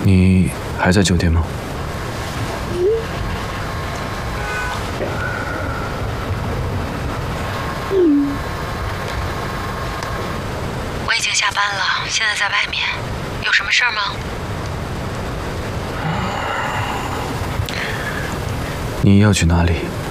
你还在酒店吗？ 我已经下班了，现在在外面，有什么事儿吗？ 你要去哪里？